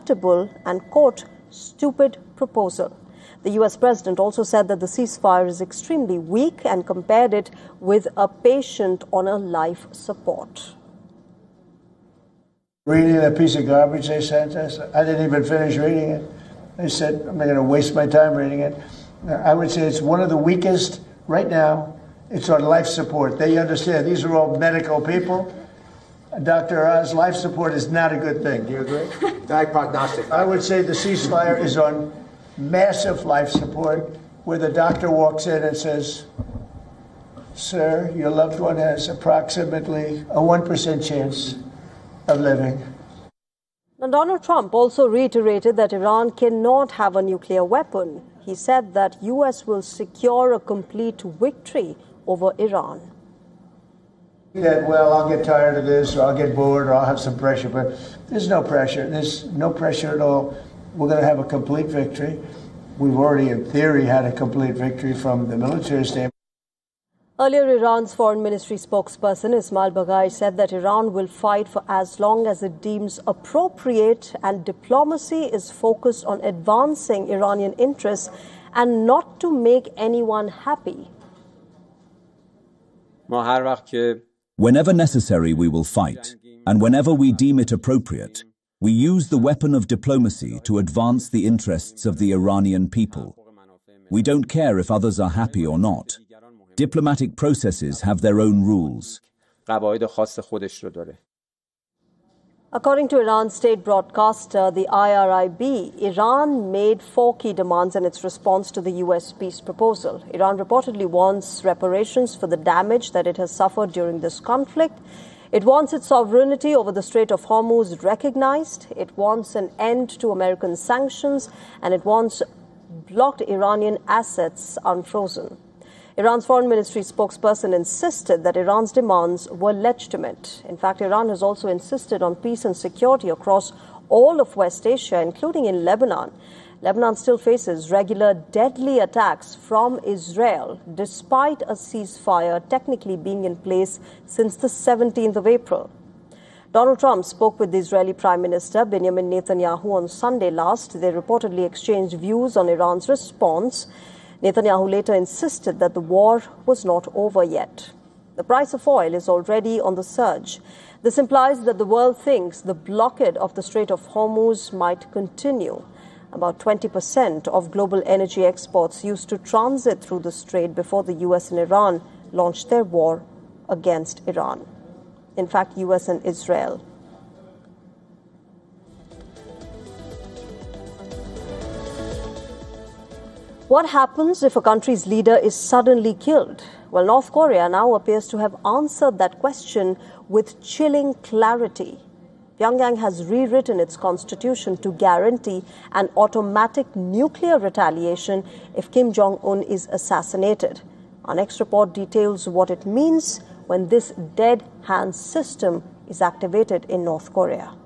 unacceptable and, quote, stupid proposal. The U.S. president also said that the ceasefire is extremely weak and compared it with a patient on a life support. Reading that piece of garbage they sent us, I didn't even finish reading it. They said, I'm not going to waste my time reading it. I would say it's one of the weakest right now. It's on life support. They understand these are all medical people. Dr. Oz, life support is not a good thing. Do you agree? Diagnostic. I would say the ceasefire is on massive life support, where the doctor walks in and says, sir, your loved one has approximately a 1% chance of living. Now, Donald Trump also reiterated that Iran cannot have a nuclear weapon. He said that U.S. will secure a complete victory over Iran. That, well, I'll get tired of this, or I'll get bored, or I'll have some pressure, but there's no pressure. There's no pressure at all. We're going to have a complete victory. We've already, in theory, had a complete victory from the military standpoint. Earlier, Iran's foreign ministry spokesperson Ismail Baghai said that Iran will fight for as long as it deems appropriate, and diplomacy is focused on advancing Iranian interests and not to make anyone happy. Whenever necessary, we will fight, and whenever we deem it appropriate, we use the weapon of diplomacy to advance the interests of the Iranian people. We don't care if others are happy or not. Diplomatic processes have their own rules. According to Iran's state broadcaster, the IRIB, Iran made 4 key demands in its response to the U.S. peace proposal. Iran reportedly wants reparations for the damage that it has suffered during this conflict. It wants its sovereignty over the Strait of Hormuz recognized. It wants an end to American sanctions, and it wants blocked Iranian assets unfrozen. Iran's foreign ministry spokesperson insisted that Iran's demands were legitimate. In fact, Iran has also insisted on peace and security across all of West Asia, including in Lebanon. Lebanon still faces regular deadly attacks from Israel, despite a ceasefire technically being in place since the 17th of April. Donald Trump spoke with the Israeli Prime Minister Benjamin Netanyahu on Sunday last. They reportedly exchanged views on Iran's response. Netanyahu later insisted that the war was not over yet. The price of oil is already on the surge. This implies that the world thinks the blockade of the Strait of Hormuz might continue. About 20% of global energy exports used to transit through the strait before the U.S. and Iran launched their war against Iran. In fact, U.S. and Israel. What happens if a country's leader is suddenly killed? Well, North Korea now appears to have answered that question with chilling clarity. Pyongyang has rewritten its constitution to guarantee an automatic nuclear retaliation if Kim Jong-un is assassinated. Our next report details what it means when this dead hand system is activated in North Korea.